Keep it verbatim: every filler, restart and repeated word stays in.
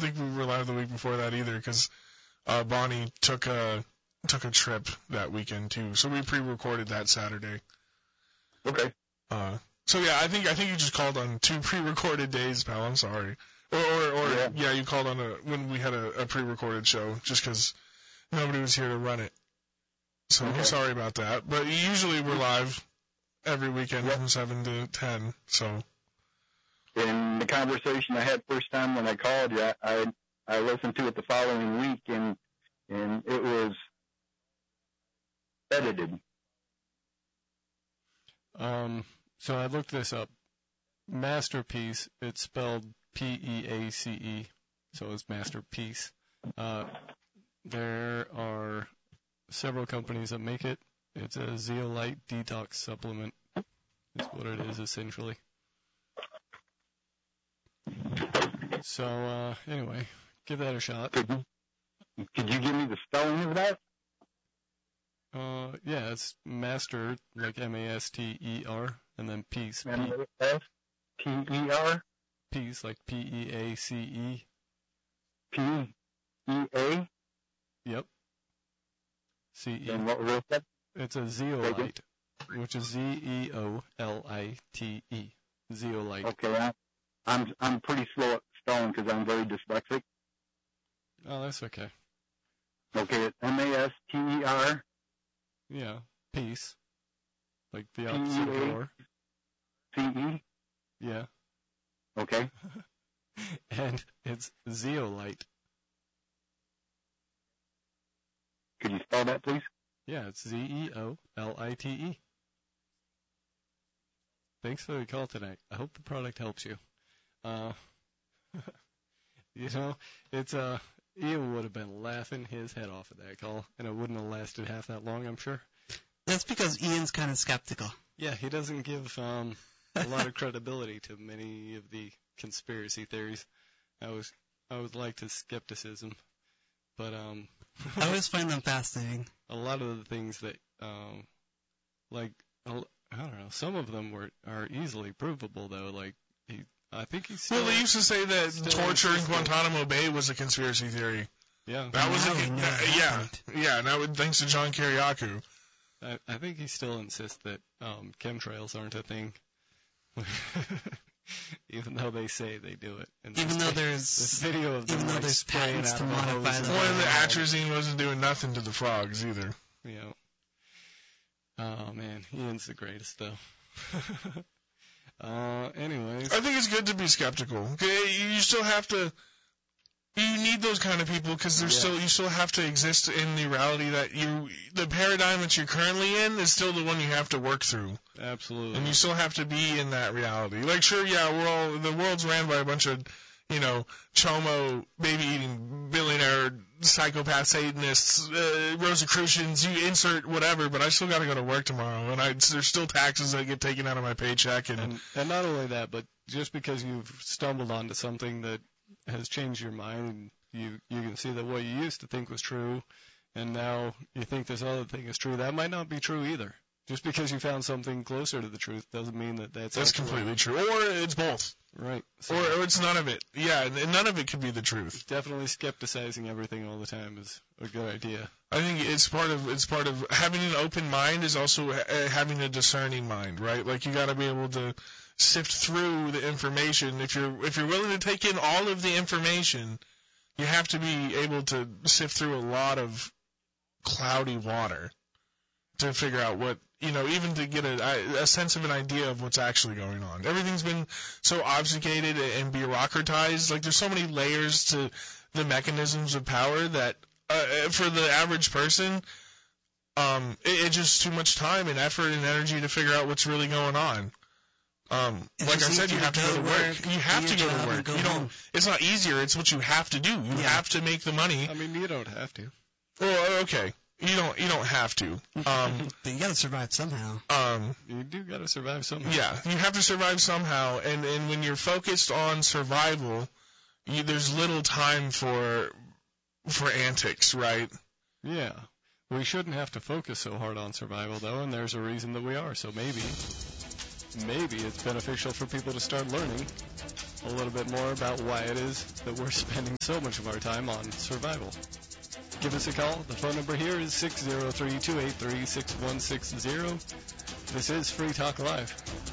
think we were live the week before that either, because uh, Bonnie took a took a trip that weekend too. So we pre-recorded that Saturday. Okay. Uh, so yeah, I think I think you just called on two pre-recorded days, pal. I'm sorry. Or or, or yeah. yeah, you called on a when we had a, a pre-recorded show, just because nobody was here to run it. So okay. I'm sorry about that. But usually we're live every weekend yep. from seven to ten. So. In the conversation I had first time when I called you, I I listened to it the following week, and and it was edited. Um. So I looked this up. Masterpiece. It's spelled P E A C E. So it's Masterpiece. Uh, there are several companies that make it. It's a zeolite detox supplement. Is what it is essentially. So, uh, anyway, give that a shot. Could you, could you give me the spelling of that? Uh, yeah, it's master, like M A S T E R, and then peace. M A S T E R? Peace, like P E A C E. P E A? Yep. C E. And what was that? It's a zeolite, which is Z E O L I T E. Zeolite. Okay, I, I'm I'm pretty slow at spelling because I'm very dyslexic. Oh, that's okay. Okay, it's M A S T E R. Yeah, peace. Like the opposite of war. C E? Yeah. Okay. And it's zeolite. Could you spell that, please? Yeah, it's Z E O L I T E. Thanks for the call tonight. I hope the product helps you. Uh, you know, it's uh, Ian would have been laughing his head off at that call, and it wouldn't have lasted half that long, I'm sure. That's because Ian's kind of skeptical. Yeah, he doesn't give um, a lot of credibility to many of the conspiracy theories. I was I always liked his skepticism, but um, I always find them fascinating. A lot of the things that, um, like, I don't know, some of them were are easily provable though. Like he, I think he's. Still, well, they used to say that torture in Guantanamo Bay was a conspiracy theory. Yeah, that was a uh, yeah, yeah, and that would thanks to John Kiriakou. I, I think he still insists that um, chemtrails aren't a thing, even though they say they do it. And even though there's this video of them even though like there's patents to modify them. Well, the atrazine wasn't doing nothing to the frogs either. Yeah. Oh man, Ian's the greatest though. uh, anyways, I think it's good to be skeptical. Okay, you still have to. You need those kind of people because there's yeah. still you still have to exist in the reality that you the paradigm that you're currently in is still the one you have to work through. Absolutely. And you still have to be in that reality. Like sure, yeah, we're all the world's ran by a bunch of, you know, chomo baby eating billionaire psychopath Satanists, uh, Rosicrucians. You insert whatever, but I still got to go to work tomorrow, and I there's still taxes that get taken out of my paycheck, and and, and not only that, but just because you've stumbled onto something that has changed your mind, you you can see that what you used to think was true, and now you think this other thing is true. That might not be true either. Just because you found something closer to the truth doesn't mean that that's that's completely true. Or it's both. Right. So or, or it's none of it. Yeah, and none of it could be the truth. Definitely skepticizing everything all the time is a good idea. I think it's part of it's part of having an open mind is also ha- having a discerning mind, right? Like you got to be able to sift through the information. If you're if you're willing to take in all of the information, you have to be able to sift through a lot of cloudy water to figure out what, you know, even to get a, a sense of an idea of what's actually going on. Everything's been so obfuscated and bureaucratized. Like there's so many layers to the mechanisms of power that uh, for the average person, um, it, it's just too much time and effort and energy to figure out what's really going on. Um, like I said, you have to go to work. You have to go to work. You don't. It's not easier. It's what you have to do. You yeah. have to make the money. I mean, you don't have to. Well, okay. You don't. You don't have to. Um, but you gotta survive somehow. Um, you do gotta survive somehow. Yeah, you have to survive somehow. And and when you're focused on survival, you, there's little time for for antics, right? Yeah. We shouldn't have to focus so hard on survival, though, and there's a reason that we are. So maybe, maybe it's beneficial for people to start learning a little bit more about why it is that we're spending so much of our time on survival. Give us a call. The phone number here is six zero three, two eight three, six one six zero. This is Free Talk Live.